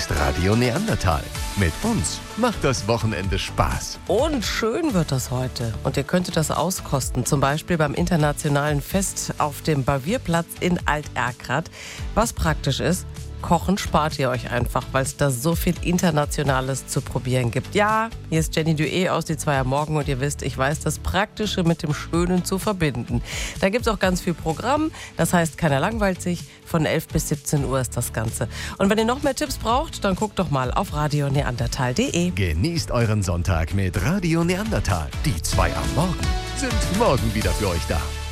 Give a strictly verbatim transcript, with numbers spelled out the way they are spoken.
ist Radio Neandertal. Mit uns macht das Wochenende Spaß. Und schön wird das heute. Und ihr könntet das auskosten. Zum Beispiel beim internationalen Fest auf dem Bavierplatz in Alt-Erkrath. Was praktisch ist, Kochen spart ihr euch einfach, weil es da so viel Internationales zu probieren gibt. Ja, hier ist Jenny Duet aus Die Zwei am Morgen und ihr wisst, ich weiß, das Praktische mit dem Schönen zu verbinden. Da gibt es auch ganz viel Programm, das heißt, keiner langweilt sich. Von elf bis siebzehn Uhr ist das Ganze. Und wenn ihr noch mehr Tipps braucht, dann guckt doch mal auf radio neandertal punkt de. Genießt euren Sonntag mit Radio Neandertal. Die Zwei am Morgen sind morgen wieder für euch da.